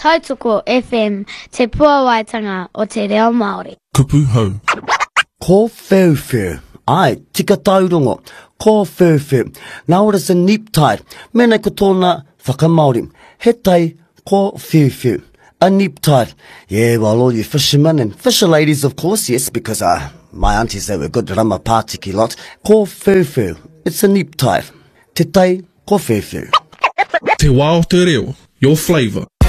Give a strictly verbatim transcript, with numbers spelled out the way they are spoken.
Tautoko F M, te puawaitanga o te reo Māori. Kupu hau. Ko whewhew. Ai, tika taurongo. Ko whewhew. Now it is a neap tide. Mena ko tōna whakamaori. He tai ko whewhew. A neap tide. Yeah, well, all you fishermen and fisher ladies, of course, yes, because uh, my aunties, they were good rama pātiki lot. Ko whewhew. It's a neap tide. Te tai ko whewhew. Te wā o te reo. Your flavour.